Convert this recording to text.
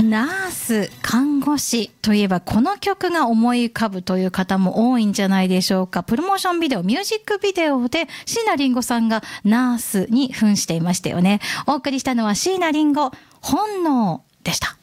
ナース、看護師といえばこの曲が思い浮かぶという方も多いんじゃないでしょうか。プロモーションビデオ、ミュージックビデオで椎名林檎さんがナースに扮していましたよね。お送りしたのは椎名林檎、本能でした。